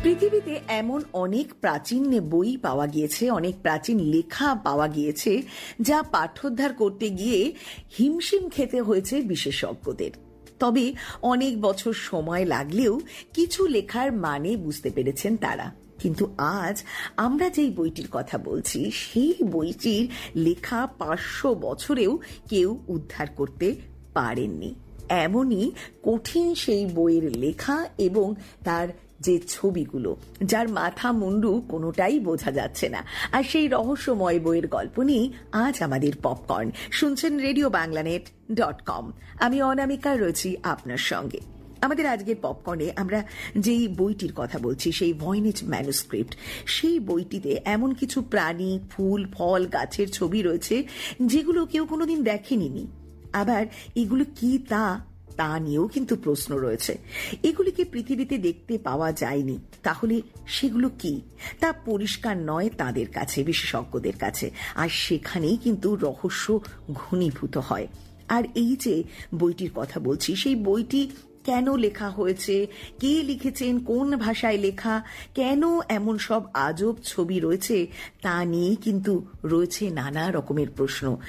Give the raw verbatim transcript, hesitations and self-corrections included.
পৃথিবীতে এমন অনেক প্রাচীন বই পাওয়া গিয়েছে, অনেক প্রাচীন লেখা পাওয়া গিয়েছে যা পাঠোদ্ধার করতে গিয়ে হিমশিম খেতে হয়েছে বিশেষজ্ঞদের। তবে অনেক বছর সময় লাগলেও কিছু লেখার মানে বুঝতে পেরেছেন তারা। কিন্তু আজ আমরা যেই বইটির কথা বলছি সেই বইটির লেখা পাঁচশো বছরেও কেউ উদ্ধার করতে পারেননি। এমনই কঠিন সেই বইয়ের লেখা এবং তার যে ছবিগুলো, যার মাথা মুন্ডু কোনোটাই বোঝা যাচ্ছে না। আর সেই রহস্যময় বইয়ের গল্প নিয়ে আজ আমাদের পপকর্ন। শুনছেন রেডিও বাংলানেট ডট কম। আমি অনামিকা রয়েছি আপনার সঙ্গে। আমাদের আজকের পপকর্নে আমরা যেই বইটির কথা বলছি সেই ভয়েনিচ ম্যানুস্ক্রিপ্ট, সেই বইটিতে এমন কিছু প্রাণী, ফুল, ফল, গাছের ছবি রয়েছে যেগুলো কেউ কোনোদিন দেখেনি। আবার এগুলো কি তা তা নিয়েও কিন্তু প্রশ্ন রয়েছে। এগুলিকে পৃথিবীতে দেখতে পাওয়া যায়নি, তাহলে সেগুলো কি তা পরিষ্কার নয় তাদের কাছে, বিশেষজ্ঞদের কাছে। আর সেখানেই কিন্তু রহস্য ঘনীভূত হয়। আর এই যে বইটির কথা বলছি সেই বইটি কেন লেখা হয়েছে, কে লিখেছেন, কোন ভাষায় লেখা, কেন এমন সব আজব ছবি রয়েছে তা নিয়েই কিন্তু রয়েছে নানা রকমের প্রশ্ন।